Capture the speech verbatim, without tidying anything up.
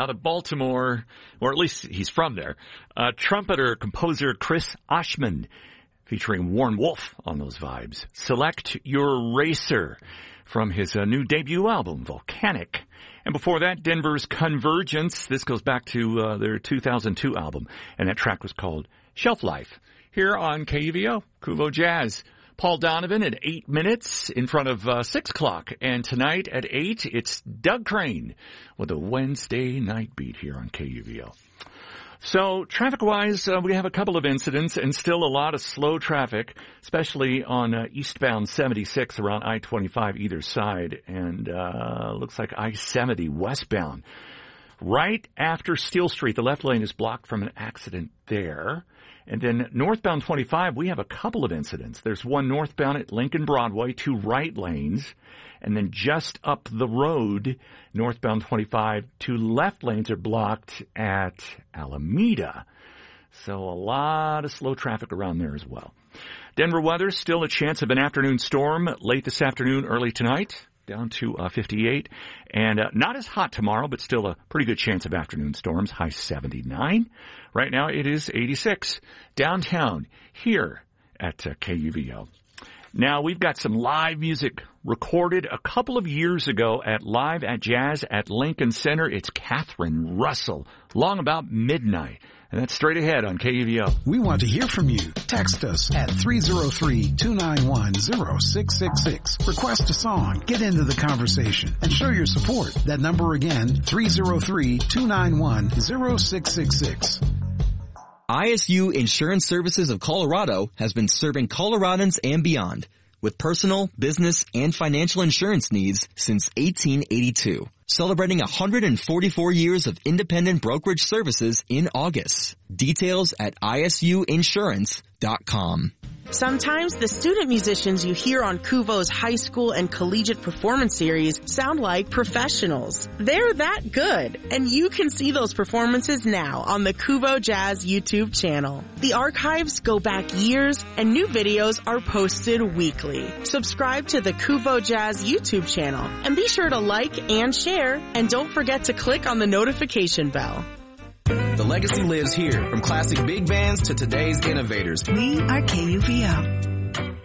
out of Baltimore, or at least he's from there. Uh, trumpeter, composer Chris Oshman, featuring Warren Wolf on those vibes. Select Your Racer from his uh, new debut album, Volcanic. And before that, Denver's Convergence. This goes back to uh, their two thousand two album, and that track was called Shelf Life. Here on K U V O, Kuvo Jazz. Paul Donovan at eight minutes in front of uh, six o'clock. And tonight at eight, it's Doug Crane with a Wednesday night beat here on K U V O. So traffic-wise, uh, we have a couple of incidents and still a lot of slow traffic, especially on uh, eastbound seventy-six around I twenty-five either side. And uh looks like I seventy westbound. Right after Steel Street, the left lane is blocked from an accident there. And then northbound twenty-five, we have a couple of incidents. There's one northbound at Lincoln Broadway, two right lanes. And then just up the road, northbound twenty-five, two left lanes are blocked at Alameda. So a lot of slow traffic around there as well. Denver weather, still a chance of an afternoon storm late this afternoon, early tonight, down to uh, fifty-eight. And uh, not as hot tomorrow, but still a pretty good chance of afternoon storms, high seventy-nine. Right now it is eighty-six. Downtown here at uh, K U V O. Now, we've got some live music recorded a couple of years ago at Live at Jazz at Lincoln Center. It's Catherine Russell, long about midnight. And that's straight ahead on K U V O. We want to hear from you. Text us at three oh three, two nine one, oh six six six. Request a song. Get into the conversation and show your support. That number again, three oh three, two nine one, oh six six six. I S U Insurance Services of Colorado has been serving Coloradans and beyond with personal, business, and financial insurance needs since eighteen eighty-two. Celebrating one hundred forty-four years of independent brokerage services in August. Details at I S U insurance dot com. Sometimes the student musicians you hear on Kuvo's high school and collegiate performance series sound like professionals. They're that good, and you can see those performances now on the Kuvo Jazz YouTube channel. The archives go back years, and new videos are posted weekly. Subscribe to the Kuvo Jazz YouTube channel, and be sure to like and share, and don't forget to click on the notification bell. The legacy lives here, from classic big bands to today's innovators. We are K U V O.